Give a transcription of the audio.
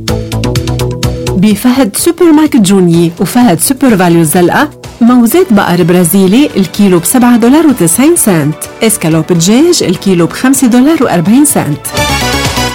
بفهد سوبر ماركت جونيي وفهد سوبر فاليو الزلقة موزات بقر برازيلي الكيلو $7.90. اسكالوب دجاج الكيلو $5.40.